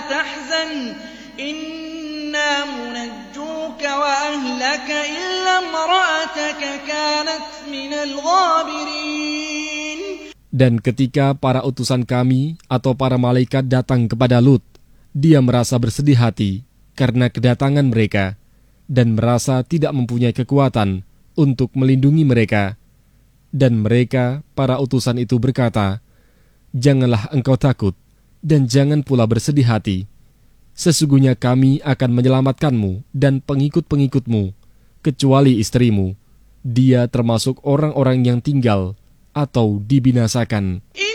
تحزن إنا منجوك وأهلك إلا امرأتك كانت من الغابرين. Dan ketika para utusan kami atau para malaikat datang kepada Lut, dia merasa bersedih hati karena kedatangan mereka dan merasa tidak mempunyai kekuatan untuk melindungi mereka. Dan mereka, para utusan itu berkata, "Janganlah engkau takut dan jangan pula bersedih hati. Sesungguhnya kami akan menyelamatkanmu dan pengikut-pengikutmu, kecuali istrimu. Dia termasuk orang-orang yang tinggal atau dibinasakan."